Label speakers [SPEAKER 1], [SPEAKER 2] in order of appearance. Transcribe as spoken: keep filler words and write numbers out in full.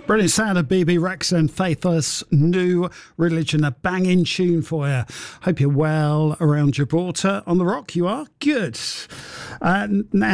[SPEAKER 1] Brilliant sound of B B Rexa and Faithless, New Religion, a banging tune for you. Hope you're well around Gibraltar. On the Rock, you are? Good. Uh, now,